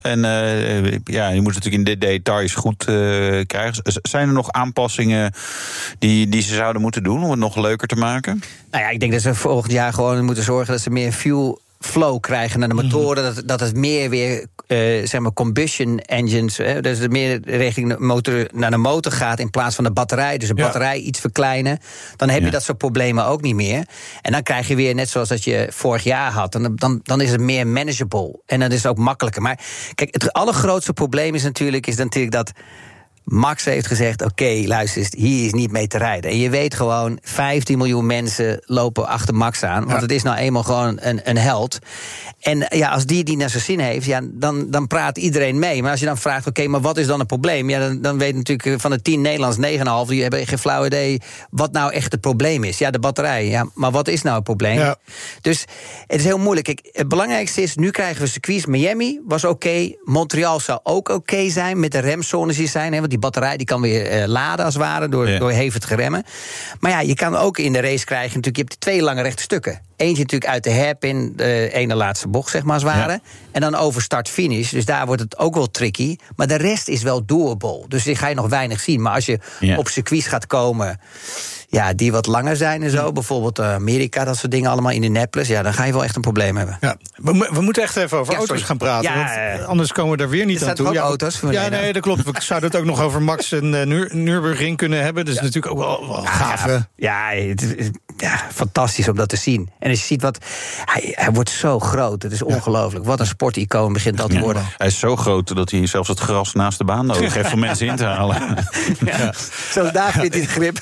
En je moet natuurlijk in de details goed krijgen. Zijn er nog aanpassingen die ze zouden moeten doen om het nog leuker te maken? Nou ja, ik denk dat ze volgend jaar gewoon moeten zorgen dat ze meer fuel flow krijgen naar de motoren. Dat het meer weer combustion engines, dus het meer richting de motor, naar de motor gaat in plaats van de batterij. Dus de batterij iets verkleinen. Dan heb je dat soort problemen ook niet meer. En dan krijg je weer, net zoals dat je vorig jaar had, dan is het meer manageable. En dan is het ook makkelijker. Maar kijk, het allergrootste probleem is natuurlijk dat Max heeft gezegd, oké, luister eens, hier is niet mee te rijden. En je weet gewoon, 15 miljoen mensen lopen achter Max aan. Want het is nou eenmaal gewoon een held. En ja, als die naar zijn zin heeft, dan praat iedereen mee. Maar als je dan vraagt, oké, maar wat is dan het probleem? Ja, dan weet natuurlijk van de 10 Nederlands 9,5... die hebben geen flauw idee wat nou echt het probleem is. Ja, de batterij. Ja, maar wat is nou het probleem? Ja. Dus het is heel moeilijk. Kijk, het belangrijkste is, nu krijgen we circuits. Miami was oké. Montreal zou ook oké zijn met de remzones die zijn. Want die batterij die kan weer laden als het ware door hevig te remmen. Maar ja, je kan ook in de race krijgen, natuurlijk, je hebt 2 lange rechte stukken. Eentje natuurlijk uit de hairpin, de ene laatste bocht, zeg maar, als het ware. Ja. En dan over start-finish, dus daar wordt het ook wel tricky. Maar de rest is wel doable, dus die ga je nog weinig zien. Maar als je op circuits gaat komen, die wat langer zijn en zo, bijvoorbeeld Amerika, dat soort dingen allemaal in Indianapolis, dan ga je wel echt een probleem hebben. Ja, we moeten echt even over auto's gaan praten, want anders komen we er weer niet aan toe. Ook auto's. Nee, dat klopt. We zouden het ook nog over Max en Nürburgring kunnen hebben. Dus natuurlijk ook wel gaaf. Het is fantastisch om dat te zien. En als je ziet wat, hij wordt zo groot. Het is ongelooflijk. Wat een sporticoon begint dat te worden. Hij is zo groot dat hij zelfs het gras naast de baan nodig heeft om mensen in te halen. Zo daar vindt hij het grip.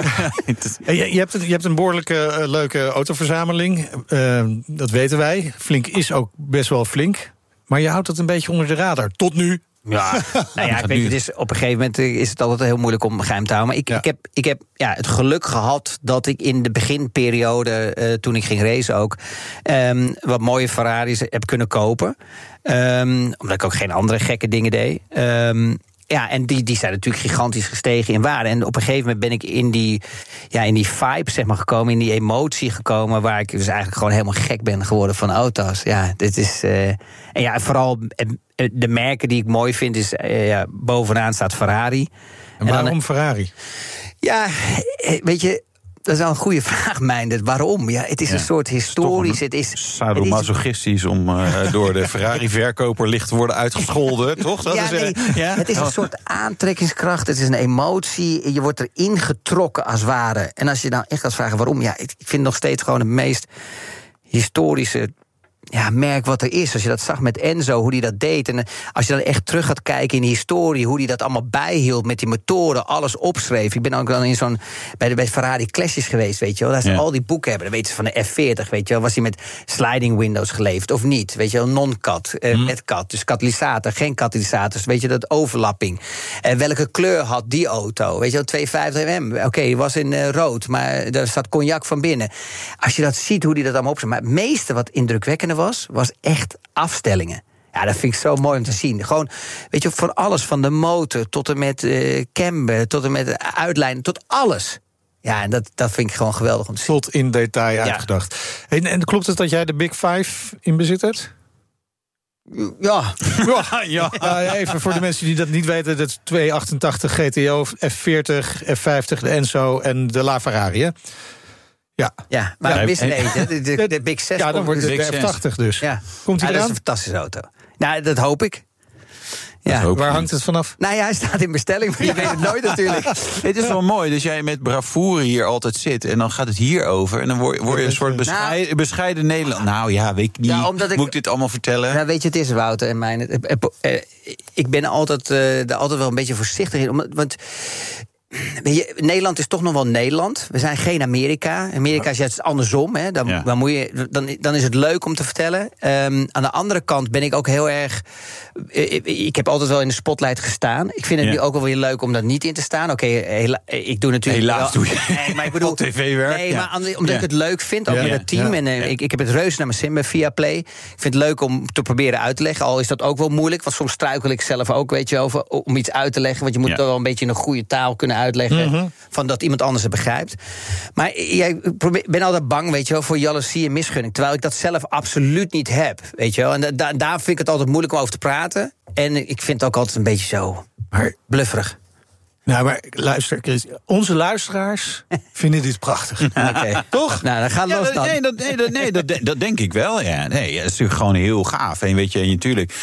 Je hebt een behoorlijke leuke autoverzameling. Dat weten wij. Flink is ook best wel flink. Maar je houdt het een beetje onder de radar. Tot nu. Ja, ik weet, het is, op een gegeven moment is het altijd heel moeilijk om geheim te houden. Maar ik heb het geluk gehad dat ik in de beginperiode, toen ik ging racen ook, wat mooie Ferraris heb kunnen kopen. Omdat ik ook geen andere gekke dingen deed. En die zijn natuurlijk gigantisch gestegen in waarde. En op een gegeven moment ben ik in die vibe, zeg maar, gekomen, in die emotie gekomen, waar ik dus eigenlijk gewoon helemaal gek ben geworden van auto's. Ja, dit is vooral de merken die ik mooi vind is, bovenaan staat Ferrari. En waarom Ferrari? Ja, weet je, dat is wel een goede vraag, Meindert. Waarom? Ja, het is een soort historisch. Het is sadomasochistisch om door de Ferrari-verkoper licht te worden uitgescholden, toch? Het is een soort aantrekkingskracht. Het is een emotie. Je wordt erin getrokken als het ware. En als je nou echt gaat vragen waarom, ik vind nog steeds gewoon het meest historische merk wat er is. Als je dat zag met Enzo, hoe hij dat deed. En als je dan echt terug gaat kijken in de historie, hoe hij dat allemaal bijhield met die motoren, alles opschreef. Ik ben ook dan in bij Ferrari Clashes geweest, weet je wel. Daar ze al die boeken hebben. Dan weten ze van de F40, weet je wel. Was hij met sliding windows geleverd of niet? Weet je wel, non-cut, met cut. Dus katalysator, geen katalysators. Weet je, dat overlapping. Welke kleur had die auto? Weet je wel, 250 mm. Oké, die was in rood, maar daar zat cognac van binnen. Als je dat ziet, hoe hij dat allemaal opschreef. Maar het meeste wat indrukwekkender was echt afstellingen. Ja, dat vind ik zo mooi om te zien. Gewoon, weet je, van alles, van de motor tot en met camber, tot en met uitlijnen, tot alles. Ja, en dat vind ik gewoon geweldig om te zien. Tot in detail uitgedacht. En klopt het dat jij de Big Five in bezit hebt? Ja. Even voor de mensen die dat niet weten, dat is 288 GTO, F40, F50, de Enzo en de LaFerrari, hè? Ja, maar we missen de Big 6. Ja, dan wordt het de F80 dus. Ja. Komt hij eraan? Dat is een fantastische auto. Nou, dat hoop ik. Waar hangt het vanaf? Nou ja, hij staat in bestelling, maar je weet het nooit natuurlijk. Het is wel mooi dat jij met bravoure hier altijd zit en dan gaat het hier over en dan word je een soort bescheiden Nederland. Nou ja, weet ik niet. Moet ik dit allemaal vertellen? Nou, weet je, het is Wouter en mijn. Ik ben altijd wel een beetje voorzichtig in, want Nederland is toch nog wel Nederland. We zijn geen Amerika. Amerika is juist andersom. Hè. Dan is het leuk om te vertellen. Aan de andere kant ben ik ook heel erg. Ik heb altijd wel in de spotlight gestaan. Ik vind het nu ook wel weer leuk om daar niet in te staan. Oké, ik doe natuurlijk. Helaas doe je. Nee, maar ik bedoel, tv-werk. Nee, maar omdat ik het leuk vind, ook met het team. En ik heb het reuze naar mijn zin bij Viaplay. Ik vind het leuk om te proberen uit te leggen. Al is dat ook wel moeilijk. Want soms struikel ik zelf ook, weet je, over om iets uit te leggen. Want je moet toch wel een beetje in een goede taal kunnen uitleggen van dat iemand anders het begrijpt. Maar ik ben altijd bang, weet je wel, voor jaloezie en misgunning. Terwijl ik dat zelf absoluut niet heb, weet je wel. En daar vind ik het altijd moeilijk om over te praten. En ik vind het ook altijd een beetje zo blufferig. Nou, maar luister, Chris, onze luisteraars vinden dit prachtig. Okay. Toch? Nou, dan gaat los dan. Nee, dat denk ik wel, ja. Nee, dat is natuurlijk gewoon heel gaaf. En weet je, natuurlijk...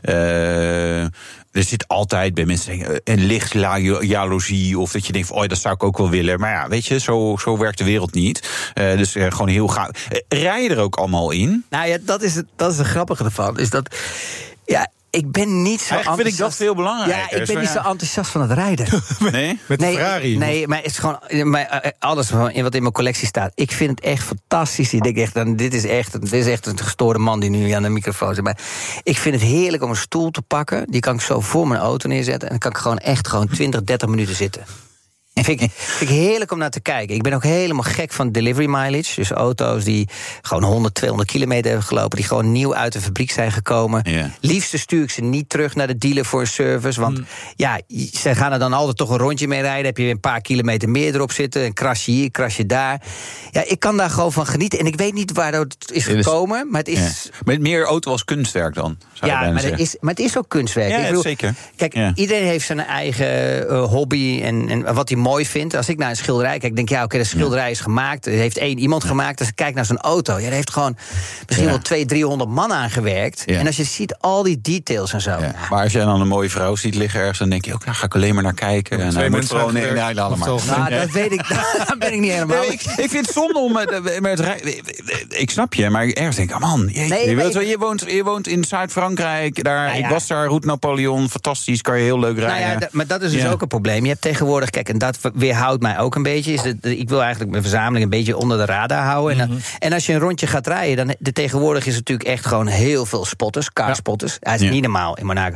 er zit altijd bij mensen een licht jaloezie, of dat je denkt van, dat zou ik ook wel willen. Maar ja, weet je, zo werkt de wereld niet. Dus gewoon heel gaaf. Rij je er ook allemaal in? Nou ja, dat is het grappige ervan. Is dat... Ja, ik ben niet zo enthousiast. Vind ik dat veel belangrijker. Ja, ik ben niet zo enthousiast van het rijden. Nee? Met de Ferrari? Nee, maar het is gewoon alles wat in mijn collectie staat. Ik vind het echt fantastisch. Ik denk echt, dit is echt een gestoorde man die nu aan de microfoon zit. Maar ik vind het heerlijk om een stoel te pakken. Die kan ik zo voor mijn auto neerzetten. En dan kan ik gewoon 20, 30 minuten zitten. Vind ik heerlijk om naar te kijken. Ik ben ook helemaal gek van delivery mileage. Dus auto's die gewoon 100, 200 kilometer hebben gelopen, die gewoon nieuw uit de fabriek zijn gekomen. Yeah. Liefst stuur ik ze niet terug naar de dealer voor een service. Want ze gaan er dan altijd toch een rondje mee rijden. Heb je weer een paar kilometer meer erop zitten. Een krasje hier, krasje daar. Ja, ik kan daar gewoon van genieten. En ik weet niet waar dat is gekomen. Maar het is... Met meer auto als kunstwerk dan? Maar het is ook kunstwerk. Ja, ik bedoel, zeker. Kijk, iedereen heeft zijn eigen hobby en wat hij mooi vindt. Als ik naar een schilderij kijk, denk ik, de schilderij is gemaakt. Er heeft iemand gemaakt. Als ik kijk naar zo'n auto, daar heeft gewoon misschien wel 200-300 man aan gewerkt. Ja. En als je ziet al die details en zo. Ja. Maar als je dan een mooie vrouw ziet liggen ergens, dan denk je ook, ga ik alleen maar naar kijken. En hij moet gewoon allemaal. Dat weet ik. Daar ben ik niet helemaal. Nee, ik vind het zonde om met rijden. Ik snap je, maar ergens denk ik, man, je woont in Zuid-Frankrijk. Ik was daar, Route Napoleon, fantastisch, kan je heel leuk rijden. Nou ja, maar dat is dus ook een probleem. Je hebt tegenwoordig, kijk, en dat weerhoudt mij ook een beetje. Ik wil eigenlijk mijn verzameling een beetje onder de radar houden. En als je een rondje gaat rijden, dan tegenwoordig is het natuurlijk echt gewoon heel veel spotters, carspotters. Dat is niet normaal in Monaco.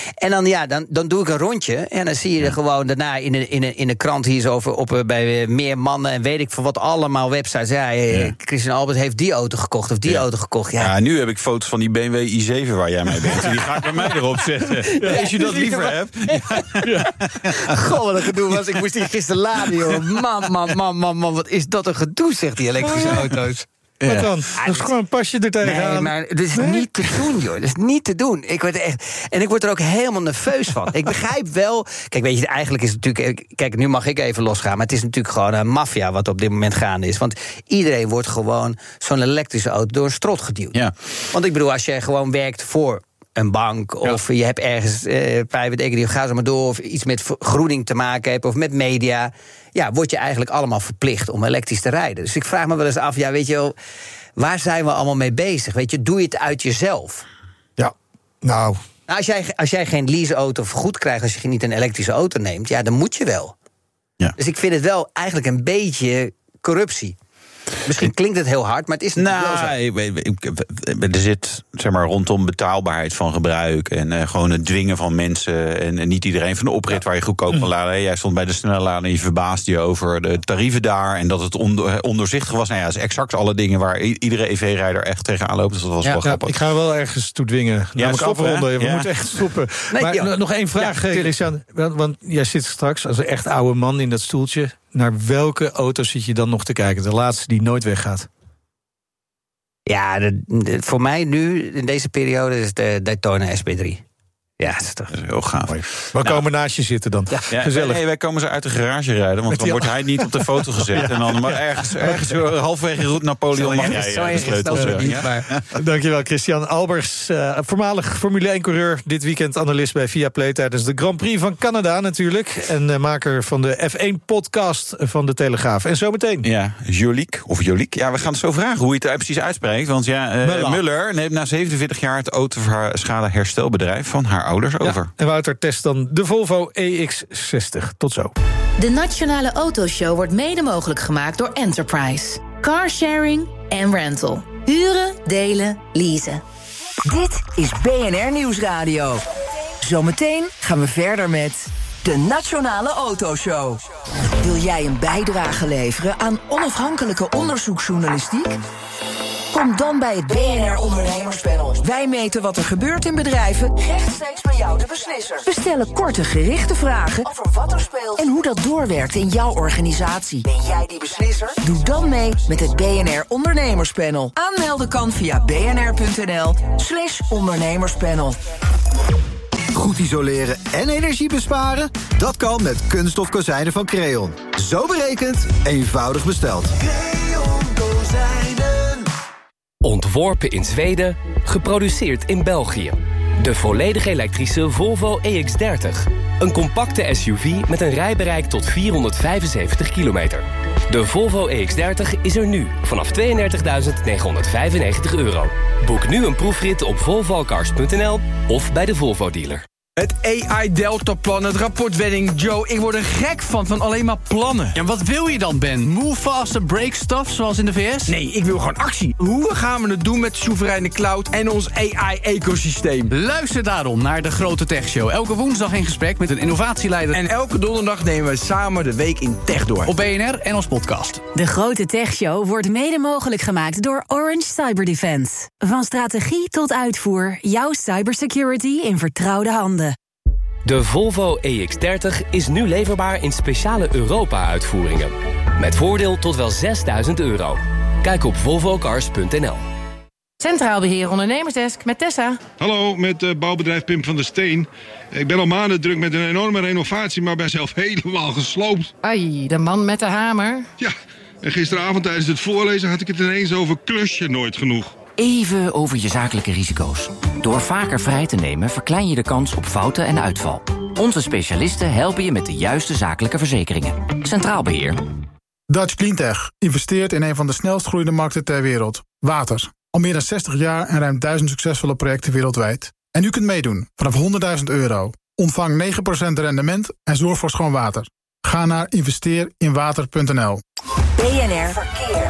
En dan doe ik een rondje en dan zie je er gewoon daarna in de krant hier zo bij meer mannen en weet ik van wat allemaal websites. Christian Albers heeft die auto gekocht of die auto gekocht. Ja, nu heb ik foto's van die BMW i7 waar jij mee bent. Die ga ik bij mij erop zetten. Als je dat liever hebt. Goh, wat een gedoe was. Ik moest die gisteren laden, joh. Man, wat is dat een gedoe, zegt die elektrische auto's. Ja. Wat dan? Dat is gewoon een pasje er tegenaan. Nee, maar het is niet te doen, joh. Dat is niet te doen. Ik word er ook helemaal nerveus van. Ik begrijp wel... Kijk, weet je, eigenlijk is het natuurlijk... Kijk, nu mag ik even losgaan, maar het is natuurlijk gewoon een maffia wat op dit moment gaande is. Want iedereen wordt gewoon zo'n elektrische auto door een strot geduwd. Ja. Want ik bedoel, als jij gewoon werkt voor een bank, of je hebt ergens private equity, of ga zo maar door, of iets met vergroening te maken hebt, of met media, word je eigenlijk allemaal verplicht om elektrisch te rijden. Dus ik vraag me wel eens af, weet je wel, waar zijn we allemaal mee bezig? Weet je, doe je het uit jezelf? Ja, nou als jij geen leaseauto vergoed krijgt, als je niet een elektrische auto neemt, dan moet je wel. Ja. Dus ik vind het wel eigenlijk een beetje corruptie. Misschien klinkt het heel hard, maar het is natuurlijk wel zo. Er zit, zeg maar, rondom betaalbaarheid van gebruik en gewoon het dwingen van mensen en niet iedereen van de oprit waar je goedkoop kan laden. Jij stond bij de snellader en je verbaasde je over de tarieven daar en dat het ondoorzichtig was. Nou ja, dat is exact alle dingen waar iedere EV-rijder echt tegenaan loopt. Dus dat was wel grappig. Ik ga wel ergens toe dwingen. Namelijk afronden. We moeten echt stoppen. Maar nog één vraag, Christian. Want jij zit straks als een echt oude man in dat stoeltje. Naar welke auto zit je dan nog te kijken? De laatste die nooit weggaat. Ja, voor mij nu, in deze periode, is de Daytona SB3. Ja, dat is toch heel gaaf. We komen naast je zitten dan. Ja, gezellig. Wij komen ze uit de garage rijden, want dan wordt hij niet op de foto gezet. En dan maar ergens halverwege Route Napoleon mag jij. Dankjewel, Christian Albers. Voormalig Formule 1-coureur. Dit weekend analist bij Viaplay tijdens de Grand Prix van Canada natuurlijk. En maker van de F1-podcast van De Telegraaf. En zometeen. Ja, Jolik. Ja, we gaan het zo vragen hoe je het precies uitspreekt. Want Muller neemt na 47 jaar het autoschadeherstelbedrijf van haar ouders over. En Wouter test dan de Volvo EX60. Tot zo. De Nationale Autoshow wordt mede mogelijk gemaakt door Enterprise. Carsharing en rental. Huren, delen, leasen. Dit is BNR Nieuwsradio. Zometeen gaan we verder met de Nationale Autoshow. Wil jij een bijdrage leveren aan onafhankelijke onderzoeksjournalistiek? Kom dan bij het BNR Ondernemerspanel. Wij meten wat er gebeurt in bedrijven rechtstreeks bij jou te bespreken. beslisser. We stellen korte, gerichte vragen over wat er speelt en hoe dat doorwerkt in jouw organisatie. Ben jij die beslisser? Doe dan mee met het BNR Ondernemerspanel. Aanmelden kan via bnr.nl/ondernemerspanel. Goed isoleren en energie besparen? Dat kan met kunststof kozijnen van Creon. Zo berekend, eenvoudig besteld. Creon kozijnen. Ontworpen in Zweden, geproduceerd in België. De volledig elektrische Volvo EX30. Een compacte SUV met een rijbereik tot 475 kilometer. De Volvo EX30 is er nu vanaf €32.995. Boek nu een proefrit op volvocars.nl of bij de Volvo-dealer. Het AI-deltaplan, het rapportwedding. Joe, ik word er gek van alleen maar plannen. Ja, wat wil je dan, Ben? Move fast and break stuff, zoals in de VS? Nee, ik wil gewoon actie. Hoe gaan we het doen met de soevereine cloud en ons AI-ecosysteem? Luister daarom naar De Grote Tech Show. Elke woensdag in gesprek met een innovatieleider. En elke donderdag nemen we samen de week in tech door. Op BNR en als podcast. De Grote Tech Show wordt mede mogelijk gemaakt door Orange Cyber Defense. Van strategie tot uitvoer, jouw cybersecurity in vertrouwde handen. De Volvo EX30 is nu leverbaar in speciale Europa-uitvoeringen. Met voordeel tot wel €6.000. Kijk op volvocars.nl. Centraal Beheer Ondernemersdesk met Tessa. Hallo, met bouwbedrijf Pim van der Steen. Ik ben al maanden druk met een enorme renovatie, maar ben zelf helemaal gesloopt. Ai, de man met de hamer. Ja, en gisteravond tijdens het voorlezen had ik het ineens over klusje nooit genoeg. Even over je zakelijke risico's. Door vaker vrij te nemen verklein je de kans op fouten en uitval. Onze specialisten helpen je met de juiste zakelijke verzekeringen. Centraal Beheer. Dutch Cleantech investeert in een van de snelst groeiende markten ter wereld. Water. Al meer dan 60 jaar en ruim 1000 succesvolle projecten wereldwijd. En u kunt meedoen vanaf €100.000. Ontvang 9% rendement en zorg voor schoon water. Ga naar investeerinwater.nl. BNR Verkeer.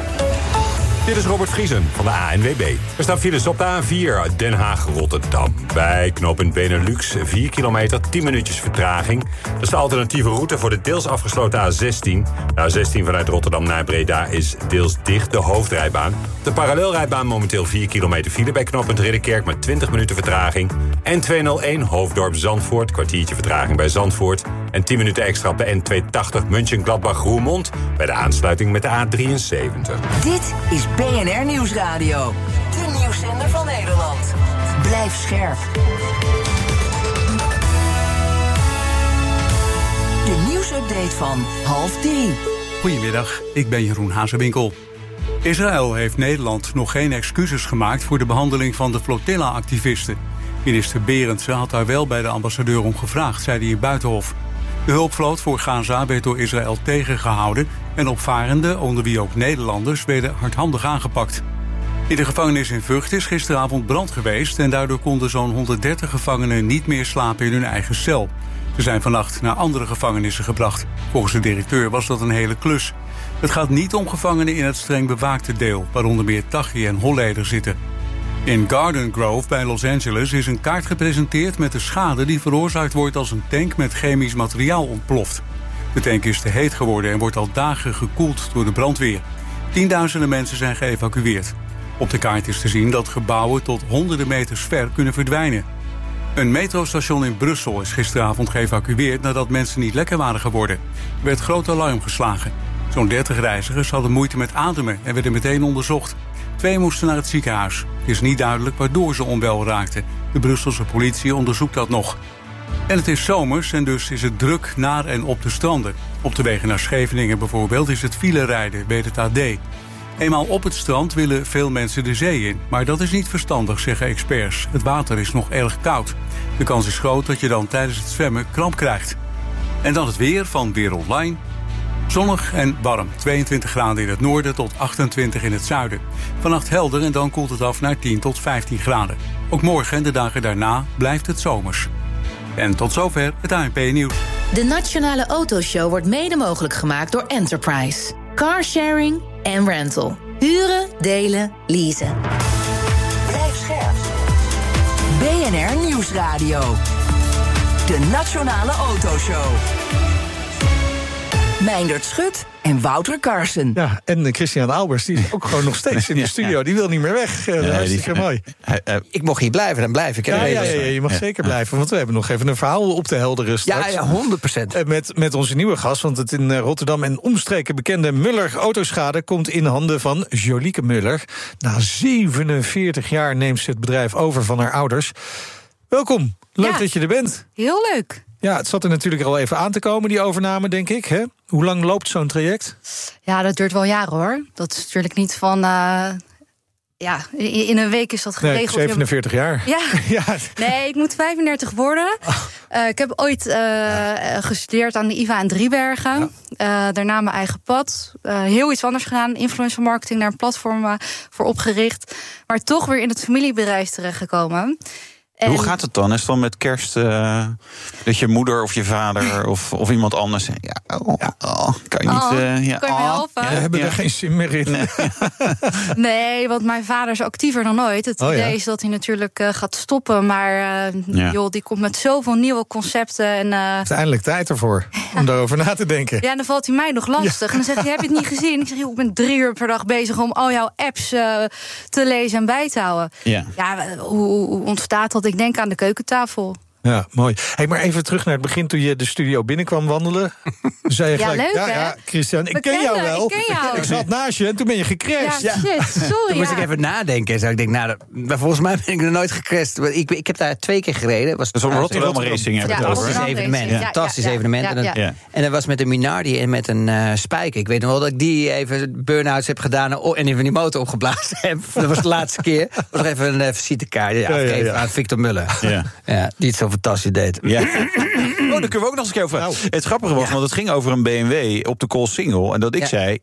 Dit is Robert Vriesen van de ANWB. Er staan files op de A4 uit Den Haag-Rotterdam. Bij knooppunt Benelux 4 kilometer, 10 minuutjes vertraging. Dat is de alternatieve route voor de deels afgesloten A16. De A16 vanuit Rotterdam naar Breda is deels dicht, de hoofdrijbaan. De parallelrijbaan momenteel 4 kilometer file bij knooppunt Ridderkerk met 20 minuten vertraging. N201 Hoofddorp-Zandvoort, kwartiertje vertraging bij Zandvoort. En 10 minuten extra op de N280 München-Gladbach-Roermond bij de aansluiting met de A73. Dit is BNR Nieuwsradio. De nieuwszender van Nederland. Blijf scherp. De nieuwsupdate van 14:30. Goedemiddag, ik ben Jeroen Hazewinkel. Israël heeft Nederland nog geen excuses gemaakt voor de behandeling van de flotilla-activisten. Minister Berendsen had daar wel bij de ambassadeur om gevraagd, zei hij in Buitenhof. De hulpvloot voor Gaza werd door Israël tegengehouden en opvarenden, onder wie ook Nederlanders, werden hardhandig aangepakt. In de gevangenis in Vught is gisteravond brand geweest en daardoor konden zo'n 130 gevangenen niet meer slapen in hun eigen cel. Ze zijn vannacht naar andere gevangenissen gebracht. Volgens de directeur was dat een hele klus. Het gaat niet om gevangenen in het streng bewaakte deel, waaronder meer Taghi en Holleder zitten. In Garden Grove bij Los Angeles is een kaart gepresenteerd met de schade die veroorzaakt wordt als een tank met chemisch materiaal ontploft. De tank is te heet geworden en wordt al dagen gekoeld door de brandweer. Tienduizenden mensen zijn geëvacueerd. Op de kaart is te zien dat gebouwen tot honderden meters ver kunnen verdwijnen. Een metrostation in Brussel is gisteravond geëvacueerd nadat mensen niet lekker waren geworden. Er werd groot alarm geslagen. Zo'n 30 reizigers hadden moeite met ademen en werden meteen onderzocht. 2 moesten naar het ziekenhuis. Het is niet duidelijk waardoor ze onwel raakten. De Brusselse politie onderzoekt dat nog. En het is zomers en dus is het druk naar en op de stranden. Op de wegen naar Scheveningen bijvoorbeeld is het filerijden, weet het AD. Eenmaal op het strand willen veel mensen de zee in. Maar dat is niet verstandig, zeggen experts. Het water is nog erg koud. De kans is groot dat je dan tijdens het zwemmen kramp krijgt. En dan het weer van Weer Online. Zonnig en warm. 22 graden in het noorden tot 28 in het zuiden. Vannacht helder en dan koelt het af naar 10 tot 15 graden. Ook morgen en de dagen daarna blijft het zomers. En tot zover het ANP-nieuws. De Nationale Autoshow wordt mede mogelijk gemaakt door Enterprise. Carsharing en rental. Huren, delen, leasen. Blijf scherp. BNR Nieuwsradio. De Nationale Autoshow. Meindert Schut en Wouter Carson. Ja, en Christian Albers, die is ook gewoon nog steeds in de studio. Die wil niet meer weg. Hartstikke mooi. Ik mocht hier blijven, dan blijf ik. Ja, je mag zeker blijven. Want we hebben nog even een verhaal op te helderen straks. Ja, 100%. Met onze nieuwe gast, want het in Rotterdam en omstreken bekende Muller Autoschade komt in handen van Jolieke Muller. Na 47 jaar neemt ze het bedrijf over van haar ouders. Welkom, leuk dat je er bent. Heel leuk. Ja, het zat er natuurlijk al even aan te komen, die overname, denk ik. Hè? Hoe lang loopt zo'n traject? Ja, dat duurt wel jaren, hoor. Dat is natuurlijk niet van... in een week is dat geregeld. Nee, 47 jaar. Ja. Nee, ik moet 35 worden. Ik heb ooit gestudeerd aan de IVA in Driebergen. Daarna mijn eigen pad. Heel iets anders gedaan. Influencer marketing, daar een platform voor opgericht. Maar toch weer in het familiebedrijf terechtgekomen. Hoe gaat het dan? Is het dan met kerst dat je moeder of je vader of iemand anders zegt... kan je niet... kan je me helpen? We hebben er geen zin meer in. Nee, want mijn vader is actiever dan ooit. Het idee is dat hij natuurlijk gaat stoppen. Maar die komt met zoveel nieuwe concepten. En, heeft eindelijk tijd ervoor om daarover na te denken. Ja, en dan valt hij mij nog lastig. En dan zegt hij, heb je het niet gezien? Ik zeg, ik ben 3 uur per dag bezig om al jouw apps te lezen en bij te houden. Hoe ontstaat dat? Ik denk aan de keukentafel. Ja, mooi. Hey, maar even terug naar het begin toen je de studio binnenkwam wandelen. Zei je gelijk, leuk, Christian, ik ken jou wel. Ik zat naast je en toen ben je gecrashed. Ja, shit, sorry. Toen moest ik even nadenken. Zo, ik denk, maar volgens mij ben ik er nooit gecrashed. Ik heb daar 2 keer gereden. Dat is een Rotterdam Racing. Fantastisch evenement. Fantastisch evenement. En dat was met een Minardi en met een Spijker. Ik weet nog wel dat ik die even burn-outs heb gedaan en even die motor opgeblazen heb. Dat was de laatste keer. Dat was nog even een visitekaart afgegeven aan Victor Muller. Ja, die het zo fantastisch deed. Ja. Daar kunnen we ook nog eens een keer over. Nou, het grappige was, want het ging over een BMW op de Coolsingel. En dat ik zei,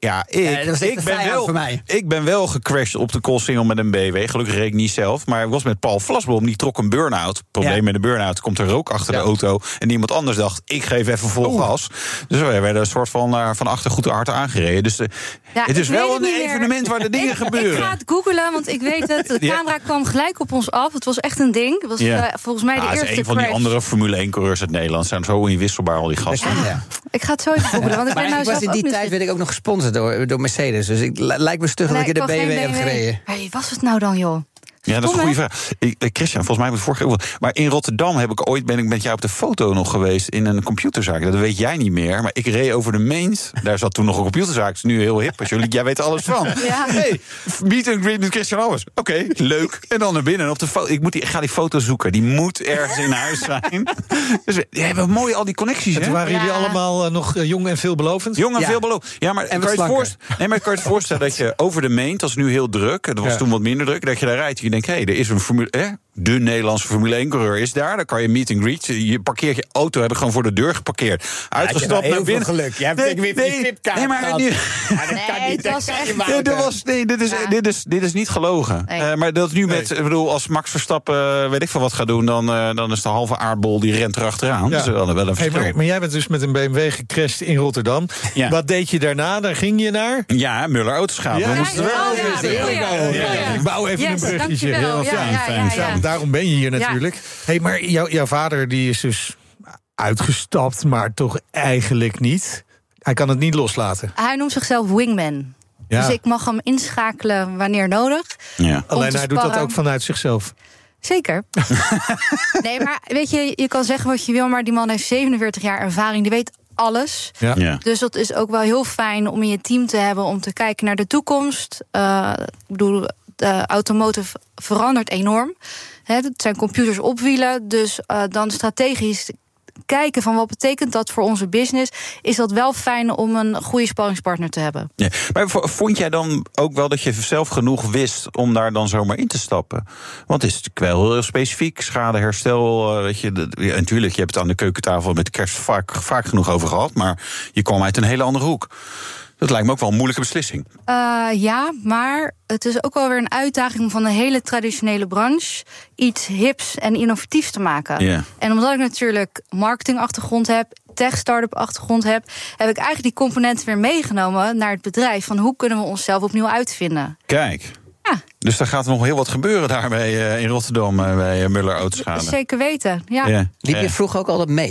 ik ben wel gecrashed op de Coolsingel met een BMW. Gelukkig reed ik niet zelf. Maar ik was met Paul Vlasboom, die trok een burn-out. Probleem met een burn-out, komt er rook achter de auto. En iemand anders dacht, ik geef even vol gas. Dus we werden een soort van achter goed hard aangereden. Dus het is wel een evenement waar de dingen gebeuren. Ik ga het googlen, want ik weet het. De camera kwam gelijk op ons af. Het was echt een ding. Het was volgens mij de eerste crash. Een van die andere Formule 1-coureurs uit Nederland zijn zo inwisselbaar, al die gasten. Ik ga het zo even googlen, want ik ben was in die tijd werd ik ook nog gesponsord door Mercedes. Dus het lijkt me stug dat ik de BMW heb gereden. Maar wie was het nou dan, joh? Ja, dat is een goede vraag. Christian, volgens mij heb ik het vorige keer. Maar in Rotterdam ben ik met jou op de foto nog geweest in een computerzaak. Dat weet jij niet meer. Maar ik reed over de Meent. Daar zat toen nog een computerzaak. Het is nu heel hip. Jij weet alles van. Ja. Hey, meet and greet met Christian Albers. Oké, leuk. En dan naar binnen. En op de foto. Ik ga die foto zoeken. Die moet ergens in huis zijn. Dus we hebben mooi al die connecties. En waren jullie allemaal nog jong en veelbelovend? Jong en veelbelovend. Ja, maar kan je het voorstellen dat je over de Meent, dat is nu heel druk. Het was toen wat minder druk. Dat je daar rijdt. Je denkt, er is een de Nederlandse Formule 1-coureur is daar. Dan kan je meet and greet. Je parkeert je auto, heb ik gewoon voor de deur geparkeerd. Uitgestapt naar binnen. Geluk. Je hebt weer die VIP-kaart. Nee, maar dit is niet gelogen. Maar dat nu met, ik bedoel, als Max Verstappen weet ik veel wat gaat doen, dan is de halve aardbol die rent erachteraan. Ja. Dat is wel een verschil. Maar jij bent dus met een BMW gecrashed in Rotterdam. Ja. Wat deed je daarna? Daar ging je naar? Ja, Muller Autoschade. Ja, we moesten wel. Ik bouw even een bruggetje. Heel fijn. Ja, daarom ben je hier natuurlijk. Hey, maar jouw vader die is dus uitgestapt, maar toch eigenlijk niet. Hij kan het niet loslaten. Hij noemt zichzelf wingman. Ja. Dus ik mag hem inschakelen wanneer nodig. Ja. Alleen hij doet dat ook vanuit zichzelf. Zeker. Nee, maar weet je kan zeggen wat je wil, maar die man heeft 47 jaar ervaring. Die weet alles. Ja. Ja. Dus dat is ook wel heel fijn om in je team te hebben om te kijken naar de toekomst. Ik bedoel, de automotive verandert enorm. Het zijn computers op wielen, dus dan strategisch kijken van wat betekent dat voor onze business, is dat wel fijn om een goede sparringspartner te hebben. Ja. Maar vond jij dan ook wel dat je zelf genoeg wist om daar dan zomaar in te stappen? Want het is natuurlijk wel heel specifiek, schadeherstel. Weet je, natuurlijk, je hebt het aan de keukentafel met de kerst vaak genoeg over gehad, maar je kwam uit een hele andere hoek. Dat lijkt me ook wel een moeilijke beslissing. Ja, maar het is ook wel weer een uitdaging om van een hele traditionele branche iets hips en innovatiefs te maken. Yeah. En omdat ik natuurlijk marketingachtergrond heb, tech-startup achtergrond heb ik eigenlijk die componenten weer meegenomen naar het bedrijf. Van hoe kunnen we onszelf opnieuw uitvinden? Kijk. Ja. Dus daar gaat nog heel wat gebeuren daarbij in Rotterdam bij Muller Autoschade. Zeker weten, ja. Liep je vroeger ook altijd mee?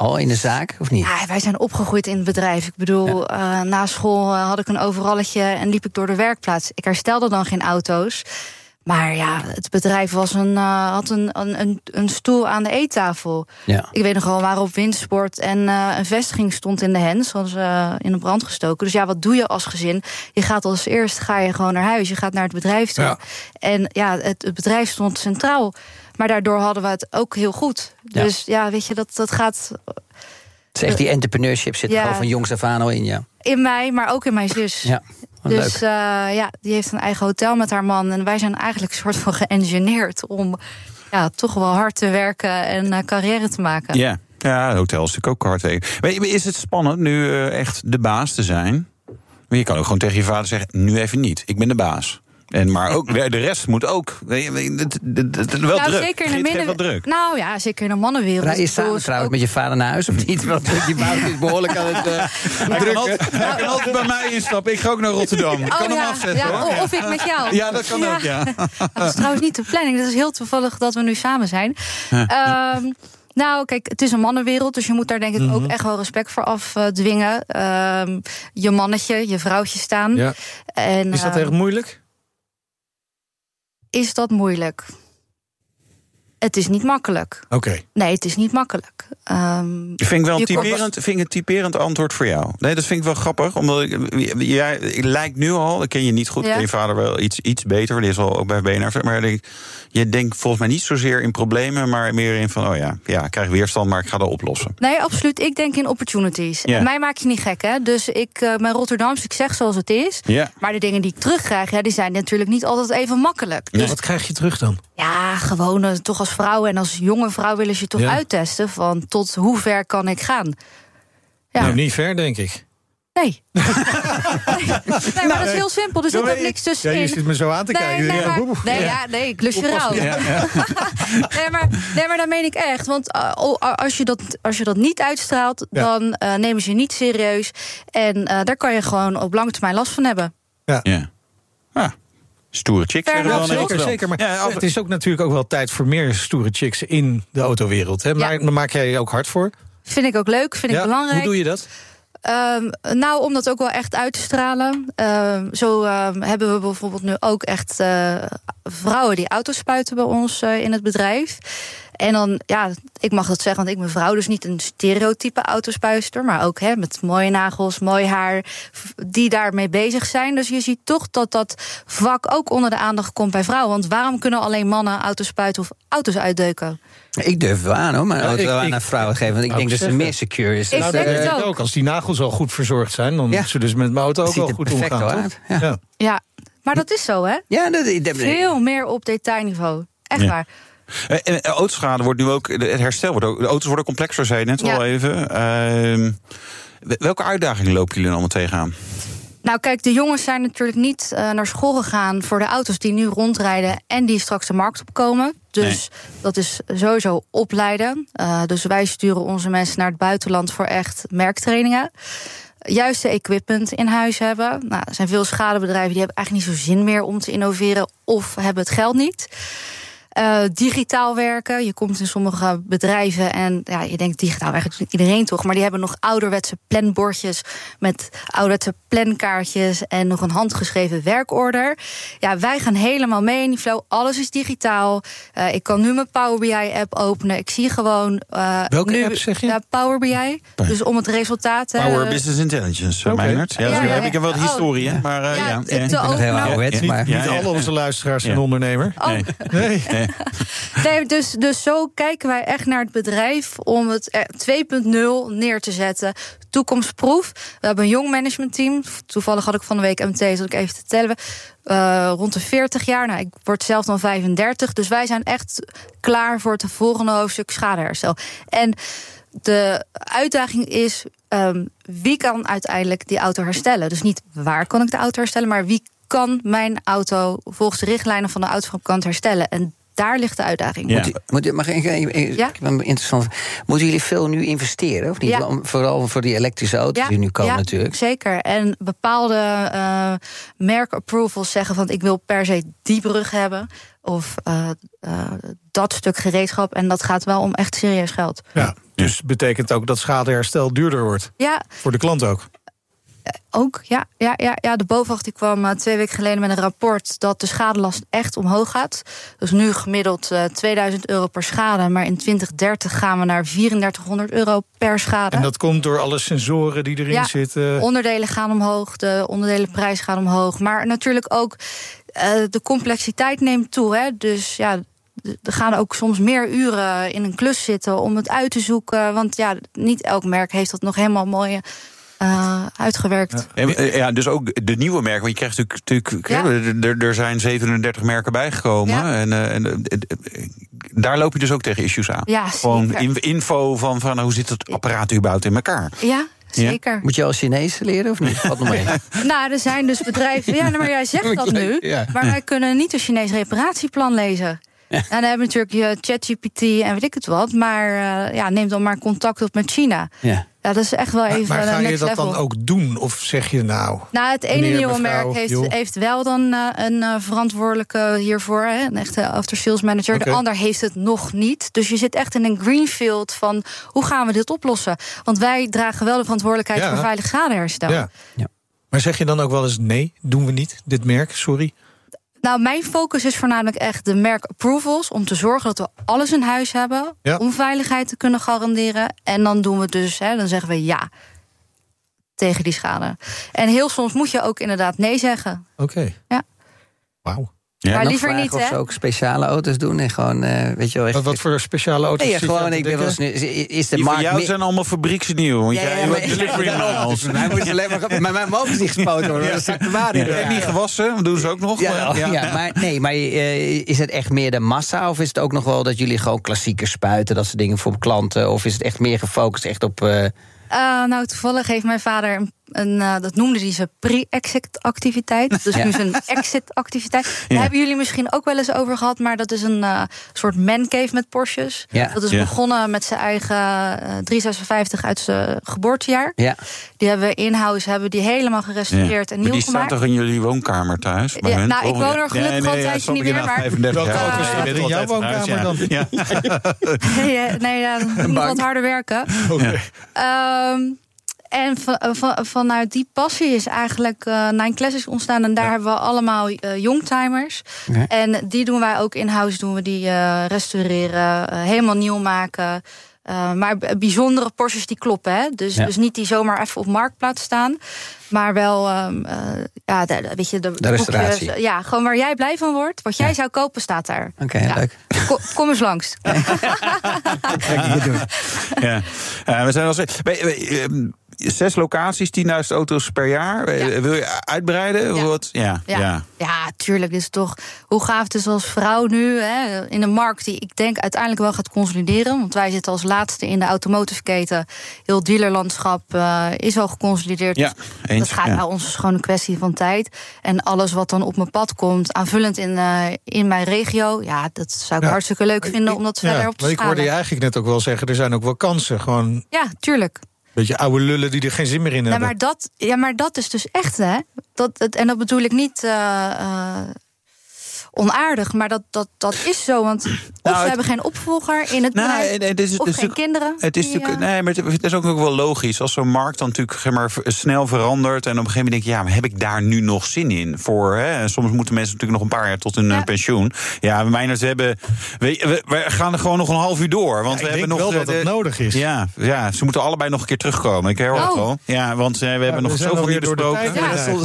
al in de zaak, of niet? Ja, wij zijn opgegroeid in het bedrijf. Ik bedoel, na school had ik een overalletje en liep ik door de werkplaats. Ik herstelde dan geen auto's. Maar ja, het bedrijf had een stoel aan de eettafel. Ja. Ik weet nog wel, we waren op windsport en een vestiging stond in de hens. Hadden ze in de brand gestoken. Dus ja, wat doe je als gezin? Je gaat als eerst gewoon naar huis. Je gaat naar het bedrijf toe. Ja. En ja, het bedrijf stond centraal. Maar daardoor hadden we het ook heel goed. Ja. Dus ja, weet je, dat gaat... Het is echt die entrepreneurship zit er gewoon van jongs af aan al in, ja. In mij, maar ook in mijn zus. Ja. Dus die heeft een eigen hotel met haar man. En wij zijn eigenlijk een soort van geëngineerd om toch wel hard te werken en carrière te maken. Ja, het hotel is natuurlijk ook hard werken. Is het spannend nu echt de baas te zijn? Maar je kan ook gewoon tegen je vader zeggen, nu even niet, ik ben de baas. Maar ook de rest moet ook wel druk. Zeker in de druk. Nou ja, zeker in de mannenwereld. Hij is samen trouwens met je vader naar huis of niet? Want die baas is behoorlijk aan het drukken. Hij kan altijd bij mij instappen. Ik ga ook naar Rotterdam. Ik kan hem afzetten, hoor. Of ik met jou. Ja, dat kan ook, ja. Dat is trouwens niet de planning. Dat is heel toevallig dat we nu samen zijn. Nou, kijk, het is een mannenwereld, dus je moet daar denk ik ook echt wel respect voor afdwingen. Je mannetje, je vrouwtje staan. Ja. En, is dat echt moeilijk? Is dat moeilijk? Het is niet makkelijk. Oké. Nee, het is niet makkelijk. Vind ik een typerend antwoord voor jou. Nee, dat vind ik wel grappig. Omdat jij lijkt nu al, ik ken je niet goed, ken je vader wel iets beter. Die is al ook bij BNR. Maar je denkt volgens mij niet zozeer in problemen, maar meer in van, ik krijg weerstand, maar ik ga dat oplossen. Nee, absoluut. Ik denk in opportunities. Ja. En mij maak je niet gek, hè. Dus ik ben Rotterdams, ik zeg zoals het is. Ja. Maar de dingen die ik terugkrijg, die zijn natuurlijk niet altijd even makkelijk. Dus, wat krijg je terug dan? Ja, gewoon toch als vrouw en als jonge vrouw willen ze je toch uittesten van tot hoe ver kan ik gaan. Ja. Nou, niet ver, denk ik. Nee. Nee, maar dat is heel simpel. Er zit ook niks tussenin. Ja, je zit me zo aan te kijken. Nee, ik lus je rauw. Nee, maar dat meen ik echt. Want als je dat niet uitstraalt, dan nemen ze je niet serieus. En daar kan je gewoon op lange termijn last van hebben. Ja. Stoere chicks. Zeker. Maar het is ook natuurlijk ook wel tijd voor meer stoere chicks in de autowereld. Hè? Maar daar maak jij je ook hard voor? Vind ik ook leuk, vind ik belangrijk. Hoe doe je dat? Nou, om dat ook wel echt uit te stralen. Zo hebben we bijvoorbeeld nu ook echt vrouwen die auto's spuiten bij ons in het bedrijf. En dan, ik mag dat zeggen, want ik ben vrouw, dus niet een stereotype autospuister, maar ook met mooie nagels, mooi haar, die daarmee bezig zijn. Dus je ziet toch dat vak ook onder de aandacht komt bij vrouwen. Want waarom kunnen alleen mannen auto's spuiten of auto's uitdeuken? Ik durf wel aan, hoor, mijn auto aan vrouwen geven. Want ik denk dat ze meer secure is. Ik denk het ook. Als die nagels al goed verzorgd zijn, dan moeten ze dus met mijn auto ook wel goed omgaan. Ja, maar dat is zo, hè? Ja, veel meer op detailniveau. Echt waar. En autoschade wordt nu ook, het herstel wordt ook, de auto's worden complexer, zei je net al even. Welke uitdagingen lopen jullie allemaal tegenaan? Nou kijk, de jongens zijn natuurlijk niet naar school gegaan voor de auto's die nu rondrijden en die straks de markt opkomen. Dus dat is sowieso opleiden. Dus wij sturen onze mensen naar het buitenland voor echt merktrainingen. Juiste equipment in huis hebben. Nou, er zijn veel schadebedrijven die hebben eigenlijk niet zo zin meer om te innoveren of hebben het geld niet. Digitaal werken. Je komt in sommige bedrijven en je denkt digitaal werken doet iedereen toch, maar die hebben nog ouderwetse planbordjes met ouderwetse plankaartjes en nog een handgeschreven werkorder. Ja, wij gaan helemaal mee in die flow. Alles is digitaal. Ik kan nu mijn Power BI-app openen. Ik zie gewoon... Welke app zeg je? Ja, Power BI. Dus om het resultaat... Power Business Intelligence, Meijnert. Ja, heb ik wel de historie, hè? Maar niet alle onze luisteraars zijn ondernemer. Nee. Nee, dus zo kijken wij echt naar het bedrijf om het 2.0 neer te zetten. Toekomstproef. We hebben een jong managementteam. Toevallig had ik van de week MT, zal ik even te tellen. Rond de 40 jaar. Nou, ik word zelf dan 35. Dus wij zijn echt klaar voor het volgende hoofdstuk schadeherstel. En de uitdaging is, wie kan uiteindelijk die auto herstellen? Dus niet waar kan ik de auto herstellen, maar wie kan mijn auto volgens de richtlijnen van de autofabrikant herstellen? En daar ligt de uitdaging. Interessant. Moeten jullie veel nu investeren? Of niet? Ja. Vooral voor die elektrische auto's die nu komen natuurlijk. Zeker. En bepaalde merkapprovals zeggen van ik wil per se die brug hebben. Of dat stuk gereedschap. En dat gaat wel om echt serieus geld. Ja. Dus betekent ook dat schadeherstel duurder wordt. Ja. Voor de klant ook. Ook, ja. De BOVAG die kwam 2 weken geleden met een rapport dat de schadelast echt omhoog gaat. Dus nu gemiddeld €2000 per schade. Maar in 2030 gaan we naar €3400 per schade. En dat komt door alle sensoren die erin zitten? Onderdelen gaan omhoog, de onderdelenprijs gaat omhoog. Maar natuurlijk ook de complexiteit neemt toe. Hè? Dus ja, er gaan ook soms meer uren in een klus zitten om het uit te zoeken. Want ja, niet elk merk heeft dat nog helemaal mooi uitgewerkt. Ja, dus ook de nieuwe merken. Want je krijgt natuurlijk er zijn 37 merken bijgekomen. Ja. En daar loop je dus ook tegen issues aan. Ja, gewoon info van hoe zit het apparaat überhaupt in elkaar. Ja. Zeker. Moet je al Chinees leren of niet? Wat nog mee? Nou, er zijn dus bedrijven. Ja, maar jij zegt dat nu. Ja. Maar wij kunnen niet een Chinees reparatieplan lezen. Ja. En dan hebben we natuurlijk je ChatGPT en weet ik het wat. Maar neem dan maar contact op met China. Ja. Ja, dat is echt wel even. Maar ga je dat level. Dan ook doen? Of zeg je nou? Nou, het ene nieuwe merk heeft wel dan een verantwoordelijke hiervoor. Hè, een echte after-sales manager. Okay. De ander heeft het nog niet. Dus je zit echt in een greenfield van hoe gaan we dit oplossen? Want wij dragen wel de verantwoordelijkheid voor veilig schadeherstel. Ja. Ja. Maar zeg je dan ook wel eens nee, doen we niet, dit merk, sorry? Nou, mijn focus is voornamelijk echt de merk-approvals, om te zorgen dat we alles in huis hebben, om veiligheid te kunnen garanderen. En dan doen we dus, dan zeggen we ja tegen die schade. En heel soms moet je ook inderdaad nee zeggen. Oké. Ja. Wauw. Ja, maar liever niet, of ze ook speciale auto's doen en gewoon, weet je wel. Echt... Wat voor speciale auto's? Nee, gewoon, ik ben wel eens nu. Is de die markt voor jou zijn allemaal fabrieksnieuw. Want jij hebt delivery miles. Hij moet alleen maar mijn mogen niet gespoten worden. Dat is de waarde. En niet gewassen, dat doen ze ook nog. Maar is het echt meer de massa? Of is het ook nog wel dat jullie gewoon klassiekers spuiten, dat soort dingen voor klanten? Of is het echt meer gefocust echt op... Nou, toevallig heeft mijn vader dat noemde hij zijn pre-exit-activiteit. Dus nu zijn exit-activiteit. Daar hebben jullie misschien ook wel eens over gehad, maar dat is een soort mancave met Porsches. Ja. Dat is begonnen met zijn eigen 356 uit zijn geboortejaar. Ja. Die hebben we in-house helemaal gerestaureerd en nieuw gemaakt. Die staat toch in jullie woonkamer thuis? Ik woon er gelukkig al een tijdje niet meer. Maar in jouw woonkamer dan? Nee, moet wat harder werken. En vanuit die passie is eigenlijk Nine Classics ontstaan. En daar hebben we allemaal youngtimers. Okay. En die doen wij ook in-house. Doen we die restaureren, helemaal nieuw maken. Maar bijzondere Porsches die kloppen. Hè? Dus niet die zomaar even op marktplaats staan. Maar wel, weet je, de restauratie. Boekjes, gewoon waar jij blij van wordt. Wat jij zou kopen, staat daar. Oké, leuk. Kom eens langs. We zijn al 6 locaties, 10.000 auto's per jaar. Wil je uitbreiden? Ja, tuurlijk. Dit is toch hoe gaaf het is als vrouw nu in een markt die ik denk uiteindelijk wel gaat consolideren. Want wij zitten als laatste in de automotive keten. Heel dealerlandschap is al geconsolideerd. Ja, dat gaat bij ons gewoon een kwestie van tijd. En alles wat dan op mijn pad komt, aanvullend in mijn regio, dat zou ik hartstikke leuk vinden om dat verder op te schalen. Ik hoorde je eigenlijk net ook wel zeggen, er zijn ook wel kansen. Gewoon... Ja, tuurlijk. Beetje oude lullen die er geen zin meer in hebben. Maar dat is dus echt, hè? En dat bedoel ik niet onaardig, maar dat is zo. Want of ze hebben geen opvolger in het bedrijf, of geen kinderen. Het is maar het is ook wel logisch. Als zo'n markt dan natuurlijk snel verandert en op een gegeven moment denk je, maar heb ik daar nu nog zin in voor? Hè? Soms moeten mensen natuurlijk nog een paar jaar tot hun pensioen. Ja, mijners we gaan er gewoon nog een half uur door. Want we hebben nog wel dat het nodig is. Ja, ze moeten allebei nog een keer terugkomen. Ik hoor het al. Ja, want we hebben nog zoveel niet besproken.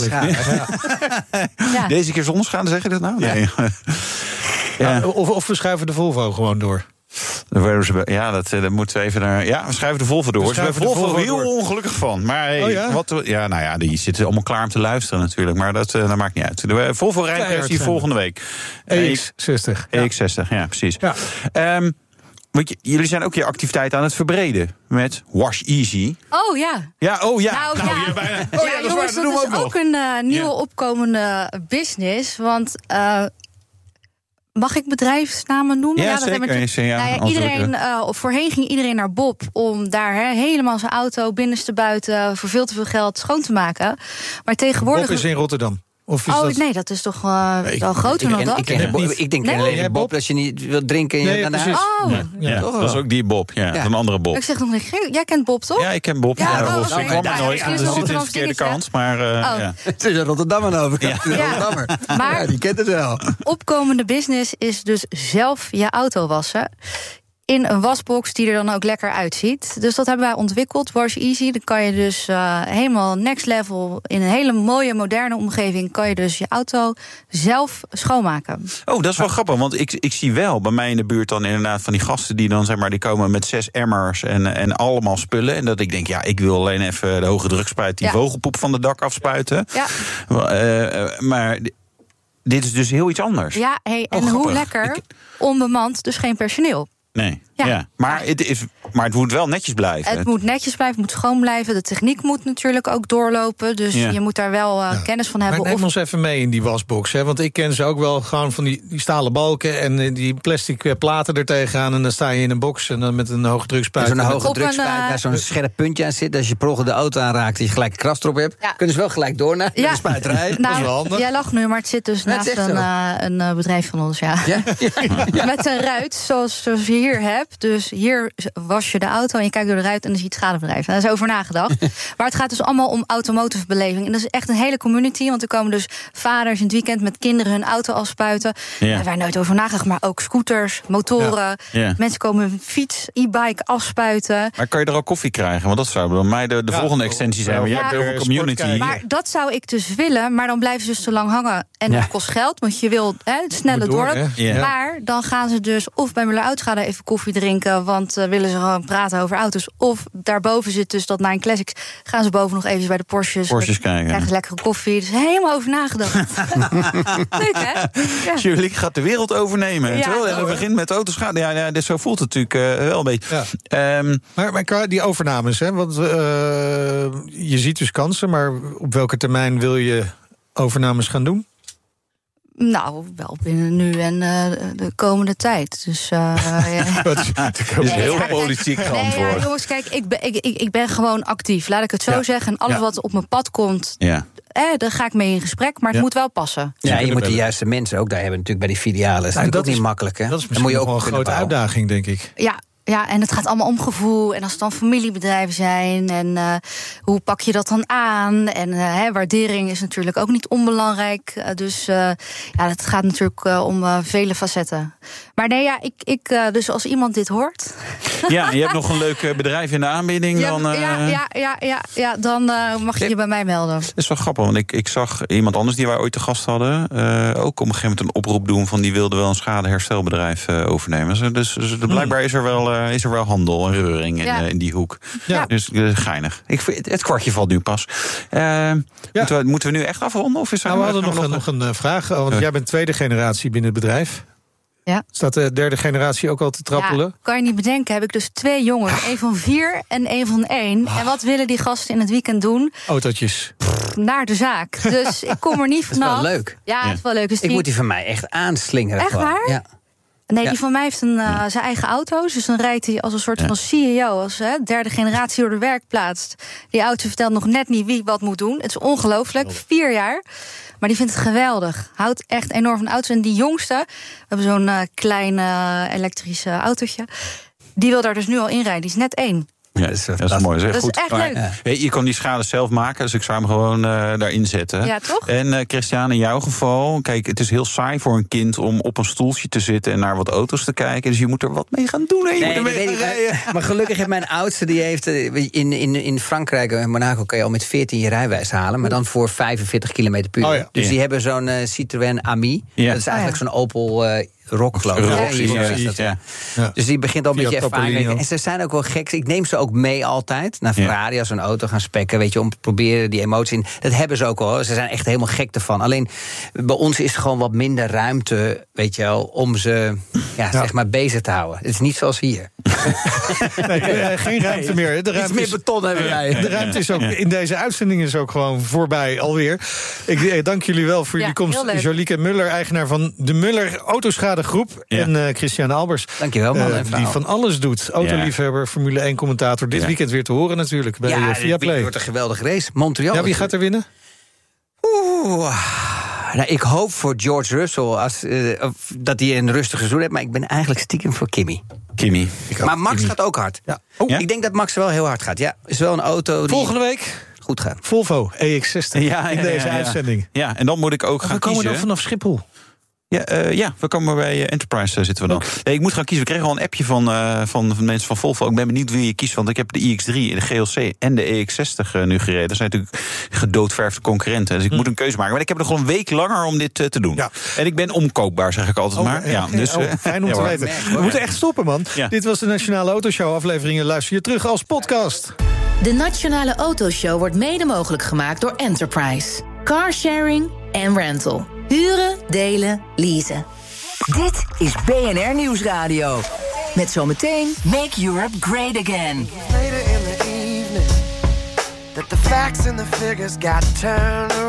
Deze keer zonder schade, zeg je dat nou? Nee. Of we schuiven de Volvo gewoon door. Ja, dat moeten we even naar. Ja, we schuiven de Volvo door. Ze zijn Volvo heel ongelukkig van. Maar die zitten allemaal klaar om te luisteren natuurlijk. Maar dat maakt niet uit. De Volvo rijdt volgende week. EX60. EX60, ja, precies. Ja. Want jullie zijn ook je activiteit aan het verbreden met Wash Easy. Oh ja. Ja, oh ja. Jongens, dat is ook een nieuwe opkomende business. Want mag ik bedrijfsnamen noemen? Ja, zeker. Iedereen, voorheen ging iedereen naar Bob om daar helemaal zijn auto binnenste buiten voor veel te veel geld schoon te maken. Maar tegenwoordig. Bob is in Rotterdam. Of is nee, dat is toch wel groter dan dat? Ik denk alleen Bob, dat je niet wilt drinken. Dat is ook die Bob, een andere Bob. Ik zeg nog niet, jij kent Bob, toch? Ja, ik ken Bob. Ik kwam er nooit, dus zit in de verkeerde kant. Maar het is een Rotterdammer over. Maar die kent het wel. Opkomende business is dus zelf je auto wassen. In een wasbox die er dan ook lekker uitziet. Dus dat hebben wij ontwikkeld, Wash Easy. Dan kan je dus helemaal next level... in een hele mooie, moderne omgeving... kan je dus je auto zelf schoonmaken. Oh, dat is wel grappig, want ik zie wel bij mij in de buurt... dan inderdaad van die gasten die dan, zeg maar... die komen met 6 emmers en allemaal spullen. En dat ik denk, ik wil alleen even de hoge drukspuit... die vogelpoep van de dak afspuiten. Ja. Maar dit is dus heel iets anders. Ja, en hoe lekker, onbemand, dus geen personeel. Nee, Maar het moet wel netjes blijven. Het moet netjes blijven, het moet schoon blijven. De techniek moet natuurlijk ook doorlopen. Dus je moet daar wel kennis van hebben. Maar neem ons even mee in die wasbox. Hè? Want ik ken ze ook wel gewoon van die stalen balken... en die plastic platen er tegenaan. En dan sta je in een box en dan met een hoge drukspuit. Zo'n hoge drukspuit waar zo'n scherp puntje aan zit. Als je per ongeluk de auto aanraakt, dat je gelijk een kras erop hebt... kunnen ze wel gelijk door naar de spuiterij. Dat is wel handig. Jij lacht nu, maar het zit dus naast een bedrijf van ons. Met een ruit, zoals je hier hebt. Dus hier was je de auto en je kijkt door de ruit en dan zie je het schadebedrijf. Daar is over nagedacht. Maar het gaat dus allemaal om automotive beleving. En dat is echt een hele community, want er komen dus vaders in het weekend met kinderen hun auto afspuiten. Daar hebben wij nooit over nagedacht, maar ook scooters, motoren. Mensen komen hun fiets, e-bike afspuiten. Maar kan je er ook koffie krijgen? Want dat zou bij mij de volgende extensie zijn. Maar jij hebt heel veel community. Maar dat zou ik dus willen, maar dan blijven ze dus te lang hangen. En dat kost geld, want je wil het snelle dorp. Maar dan gaan ze dus of bij Muller Oudschade even koffie drinken, want willen ze gewoon praten over auto's. Of daarboven zit dus dat Nine Classics. Gaan ze boven nog even bij de Porsches kijken. Krijgen ze lekkere koffie. Dus helemaal over nagedacht. Leuk, hè? Julie gaat de wereld overnemen. En het begint met autoschade. Ja, zo voelt het natuurlijk wel een beetje. Maar die overnames, hè? Want je ziet dus kansen, maar op welke termijn wil je overnames gaan doen? Nou, wel binnen nu en de komende tijd. Dus dat is heel politiek geantwoord. Nee, jongens, kijk, ik ben gewoon actief. Laat ik het zo zeggen. En alles wat op mijn pad komt, daar ga ik mee in gesprek. Maar het moet wel passen. Ja, je moet de juiste mensen ook daar hebben natuurlijk bij die filialen. Dat is ook niet makkelijk, hè? Dat is misschien ook een grote uitdaging, denk ik. Ja, en het gaat allemaal om gevoel. En als het dan familiebedrijven zijn. En hoe pak je dat dan aan? En waardering is natuurlijk ook niet onbelangrijk. Dus het gaat natuurlijk om vele facetten. Maar nee, dus als iemand dit hoort... Ja, je hebt nog een leuk bedrijf in de aanbieding. Dan mag je bij mij melden. Dat is wel grappig, want ik zag iemand anders die wij ooit te gast hadden... ook op een gegeven moment een oproep doen van... die wilde wel een schadeherstelbedrijf overnemen. Dus blijkbaar is er wel handel en reuring in die hoek. Ja. Dus geinig. Het kwartje valt nu pas. Moeten we nu echt afronden? Of we hadden nog een vraag. Want jij bent tweede generatie binnen het bedrijf. Ja. Staat de derde generatie ook al te trappelen? Ja, kan je niet bedenken, heb ik dus 2 jongens. 1 van 4 en 1 van 1. En wat willen die gasten in het weekend doen? Autootjes. Naar de zaak. Dus ik kom er niet vanaf. Dat is wel leuk. Ja, het is wel leuk. Dus ik moet die van mij echt aanslingeren. Echt gewoon. waar? Ja. Nee, die van mij heeft zijn eigen auto's. Dus dan rijdt hij als een soort van CEO. Als derde generatie door de werkplaats. Die auto vertelt nog net niet wie wat moet doen. Het is ongelooflijk. 4 jaar. Maar die vindt het geweldig. Houdt echt enorm van auto's. En die jongste, we hebben zo'n klein elektrische autootje. Die wil daar dus nu al inrijden. Die is net 1. Ja, dat is mooi. Dat goed. Is echt leuk. Je kan die schade zelf maken, dus ik zou hem gewoon daarin zetten. Ja, toch? En Christian, in jouw geval, kijk, het is heel saai voor een kind om op een stoeltje te zitten en naar wat auto's te kijken. Dus je moet er wat mee gaan doen. En je moet er mee gaan rijden. Maar gelukkig heeft mijn oudste, die heeft in Frankrijk en Monaco kan je al met 14 je rijbewijs halen, maar dan voor 45 km per uur. Oh ja. Dus die hebben zo'n Citroën Ami. Ja. Dat is eigenlijk zo'n Opel Rock, geloof ik. Dus die begint al een beetje ervaring. En ze zijn ook wel gek. Ik neem ze ook mee altijd naar Ferrari als ze een auto gaan spekken. Weet je, om te proberen die emotie. Dat hebben ze ook al. Ze zijn echt helemaal gek ervan. Alleen bij ons is er gewoon wat minder ruimte, weet je wel, om ze zeg maar bezig te houden. Het is niet zoals hier. Geen ruimte meer. De ruimte meer beton hebben wij. De ruimte is ook in deze uitzending is ook gewoon voorbij alweer. Ik dank jullie wel voor jullie komst. Jolieke Muller, eigenaar van de Muller Autoschade Groep. En Christian Albers. Dankjewel, man. Die van alles doet. Autoliefhebber, Formule 1 commentator. Dit weekend weer te horen natuurlijk bij Viaplay. Het wordt een geweldige race. Montreal. Ja, wie gaat er winnen? Nou, ik hoop voor George Russell dat hij een rustig seizoen heeft... maar ik ben eigenlijk stiekem voor Kimi. Maar Max gaat ook hard. Ja. Ik denk dat Max wel heel hard gaat. Ja, is wel een auto die... Volgende week... goed gaat. Volvo EX60 in deze uitzending. Ja, en dan moet ik ook gaan kiezen. We komen dan vanaf Schiphol. Ja, we komen bij Enterprise zitten we dan. Nee, ik moet gaan kiezen. We kregen al een appje van mensen van Volvo. Ik ben benieuwd wie je kiest, want ik heb de iX3, de GLC en de EX60 nu gereden. Dat zijn natuurlijk gedoodverfde concurrenten. Dus ik moet een keuze maken. Maar ik heb nog gewoon een week langer om dit te doen. Ja. En ik ben omkoopbaar, zeg ik altijd maar. Dus, fijn om te weten. We moeten echt stoppen, man. Ja. Dit was de Nationale Autoshow. Afleveringen luister je terug als podcast. De Nationale Autoshow wordt mede mogelijk gemaakt door Enterprise. Carsharing en rental. Huren, delen, leasen. Dit is BNR Nieuwsradio. Met zometeen Make Europe Great Again. Later in the evening, that the facts and the figures got turned around.